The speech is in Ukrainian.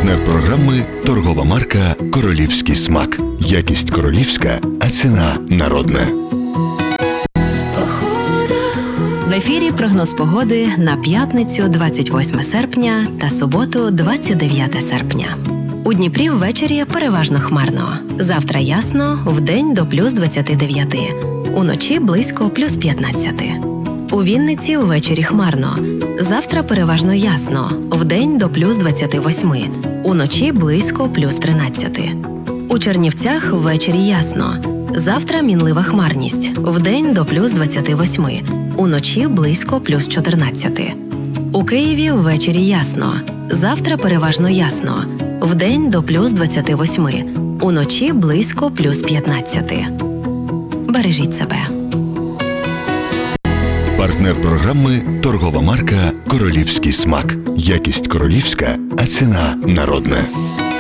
Партнер програми – торгова марка «Королівський смак». Якість королівська, а ціна народна. В ефірі прогноз погоди на п'ятницю 28 серпня та суботу 29 серпня. У Дніпрі ввечері переважно хмарно. Завтра ясно, вдень до плюс 29. Уночі близько плюс 15. У Вінниці ввечері хмарно. Завтра переважно ясно, вдень до плюс 28. Уночі близько плюс 13. У Чернівцях ввечері ясно. Завтра мінлива хмарність, вдень до плюс 28. Уночі близько плюс 14. У Києві ввечері ясно. Завтра переважно ясно. Вдень до плюс 28. Уночі близько плюс 15. Бережіть себе. Партнер програми – торгова марка «Королівський смак». Якість королівська, а ціна народна.